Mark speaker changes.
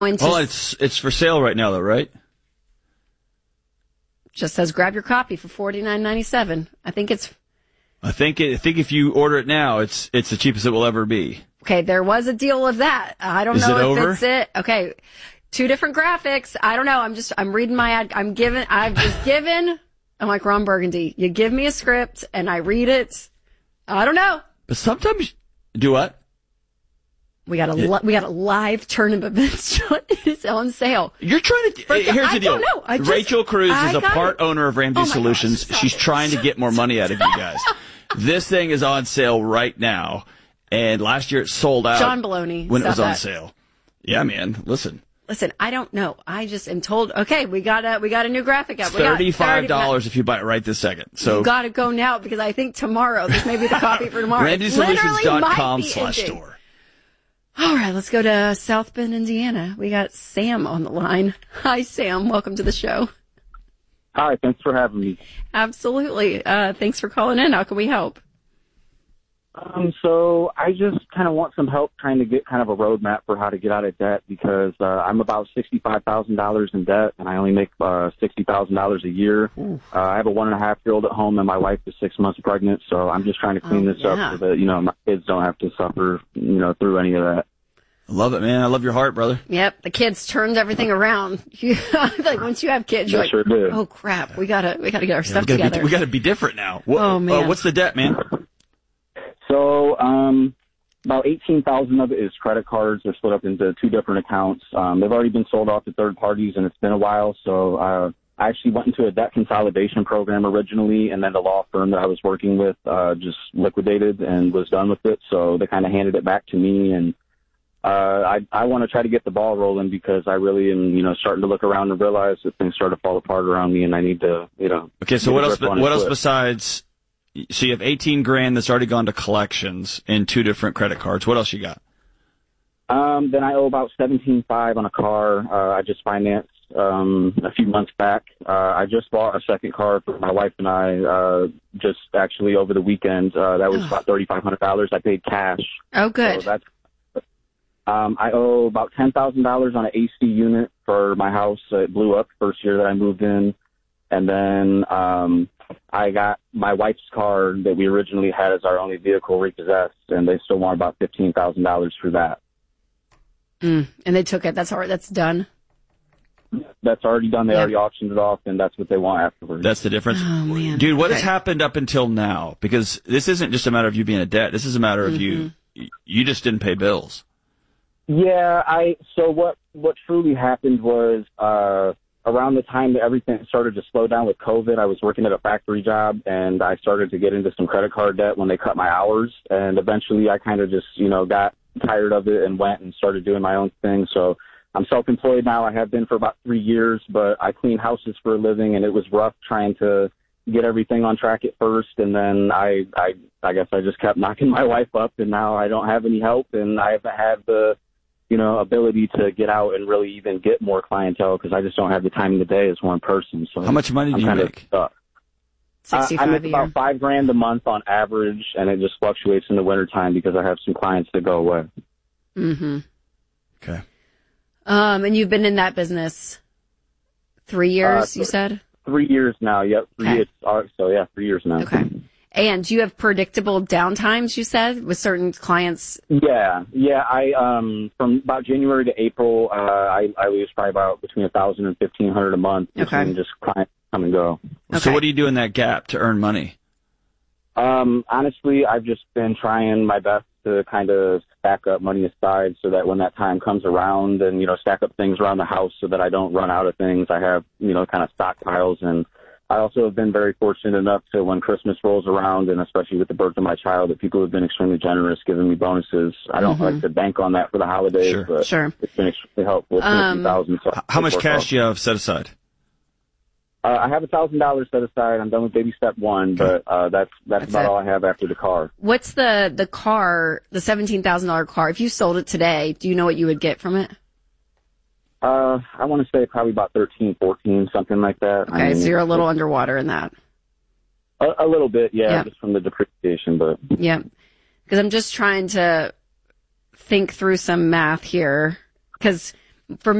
Speaker 1: going to...
Speaker 2: Well, it's for sale right now, though, right?
Speaker 1: Just says grab your copy for $49.97. I think
Speaker 2: if you order it now, it's the cheapest it will ever be.
Speaker 1: Okay, there was a deal of that. I don't know if it's it. Okay, 2 different graphics. I don't know. I'm reading my ad. I'm like Ron Burgundy. You give me a script and I read it. I don't know.
Speaker 2: But sometimes, do what?
Speaker 1: We got a live tournament it's on sale.
Speaker 2: You're trying to. Here's the deal.
Speaker 1: I don't know.
Speaker 2: Rachel Cruz is a part owner of Ramsey Solutions. She's trying to get more money out of you guys. This thing is on sale right now, and last year it sold out.
Speaker 1: John Baloney
Speaker 2: when it was on sale. Yeah, man. Listen,
Speaker 1: I don't know. I just am told. Okay, we got a new graphic out.
Speaker 2: It's $35 if you buy it right this second. So
Speaker 1: you got to go now because I think tomorrow this may be the copy for tomorrow.
Speaker 2: RamseySolutions.com/store.
Speaker 1: All right, let's go to South Bend, Indiana. We got Sam on the line. Hi, Sam. Welcome to the show.
Speaker 3: Hi, thanks for having me.
Speaker 1: Absolutely. Thanks for calling in. How can we help?
Speaker 3: So I just kind of want some help trying to get kind of a roadmap for how to get out of debt because I'm about $65,000 in debt and I only make $60,000 a year. I have a 1.5-year-old at home and my wife is 6 months pregnant, so I'm just trying to clean this up so that, my kids don't have to suffer, through any of that.
Speaker 2: I love it, man. I love your heart, brother.
Speaker 1: Yep, the kids turned everything around. Like once you have kids, you're
Speaker 3: sure did.
Speaker 1: Oh crap, we gotta get our stuff together.
Speaker 2: We gotta be different now. Man, what's the debt, man?
Speaker 3: So, about 18,000 of it is credit cards. They're split up into 2 different accounts. They've already been sold off to third parties, and it's been a while. So, I actually went into a debt consolidation program originally, and then the law firm that I was working with just liquidated and was done with it. So they kind of handed it back to me, and I want to try to get the ball rolling because I really am, starting to look around and realize that things start to fall apart around me, and I need to,
Speaker 2: Okay, so what else besides? So you have $18,000 that's already gone to collections in 2 different credit cards. What else you got?
Speaker 3: Then I owe about $17,500 on a car. I just financed a few months back. I just bought a second car for my wife and I just actually over the weekend. That was about $3,500. I paid cash.
Speaker 1: Oh, good.
Speaker 3: So that's. I owe about $10,000 on an AC unit for my house. It blew up the first year that I moved in, and then I got my wife's car that we originally had as our only vehicle repossessed, and they still want about $15,000 for that.
Speaker 1: And they took it. That's done.
Speaker 3: That's already done. They already auctioned it off, and that's what they want afterwards.
Speaker 2: That's the difference.
Speaker 1: Oh, man.
Speaker 2: Dude, what has happened up until now? Because this isn't just a matter of you being in debt. This is a matter of you just didn't pay bills.
Speaker 3: Yeah, so what truly happened was around the time that everything started to slow down with COVID, I was working at a factory job, and I started to get into some credit card debt when they cut my hours, and eventually I kind of just, got tired of it and went and started doing my own thing. So I'm self-employed now. I have been for about 3 years, but I clean houses for a living, and it was rough trying to get everything on track at first, and then I guess I just kept knocking my wife up, and now I don't have any help, and I haven't had the ability to get out and really even get more clientele because I just don't have the time in the day as one person. So
Speaker 2: how much money do you make?
Speaker 3: I make about $5,000 a month on average, and it just fluctuates in the wintertime because I have some clients that go away.
Speaker 1: Mm-hmm.
Speaker 2: Okay.
Speaker 1: And you've been in that business 3 years, you said?
Speaker 3: 3 years now. Yep. 3 years. So yeah, 3 years now.
Speaker 1: Okay. And do you have predictable downtimes, you said, with certain clients?
Speaker 3: Yeah. I from about January to April, I lose probably about between $1,000 and $1,500 a month between just clients come and go.
Speaker 1: Okay.
Speaker 2: So what do you do in that gap to earn money?
Speaker 3: Honestly, I've just been trying my best to kind of stack up money aside so that when that time comes around and, stack up things around the house so that I don't run out of things. I have, kind of stockpiles, and I also have been very fortunate enough to when Christmas rolls around, and especially with the birth of my child, that people have been extremely generous, giving me bonuses. I don't like to bank on that for the holidays, but it's been extremely helpful.
Speaker 2: How much cash do you have set aside?
Speaker 3: I have $1,000 set aside. I'm done with baby step 1, but that's about all I have after the car.
Speaker 1: What's the car, the $17,000 car? If you sold it today, do you know what you would get from it?
Speaker 3: I want to say probably about 13, 14, something like that.
Speaker 1: Okay, so you're a little underwater in that.
Speaker 3: A little bit, yeah, just from the depreciation, but.
Speaker 1: Yeah, because I'm just trying to think through some math here, because for